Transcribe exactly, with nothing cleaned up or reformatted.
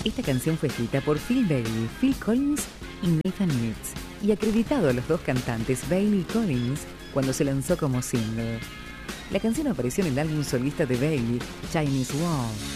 Esta canción fue escrita por Phil Bailey, Phil Collins y Nathan Mitz, y acreditado a los dos cantantes Bailey y Collins cuando se lanzó como single. La canción apareció en el álbum solista de Bailey, Chinese Wall.